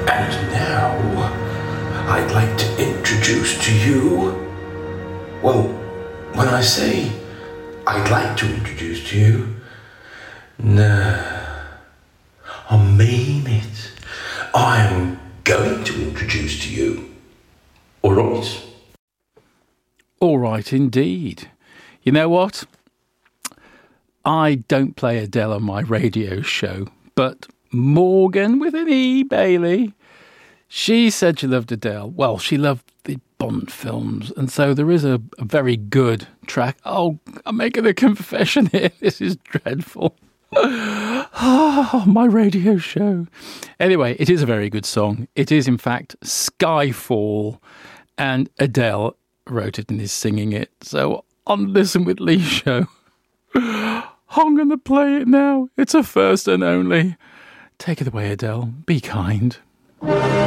And now, I'd like to introduce to you... Well, when I say I'd like to introduce to you... No, I mean it. I'm going to introduce to you. All right? All right, indeed. You know what? I don't play Adele on my radio show, but Morgan with an E, Bailey, she said she loved Adele. Well, she loved the Bond films, and so there is a very good track. Oh, I'm making a confession here. This is dreadful. Oh, my radio show. Anyway, it is a very good song. It is, in fact, Skyfall, and Adele wrote it and is singing it. So on Listen with Lee show, I'm going to play it now. It's a first and only. Take it away, Adele. Be kind.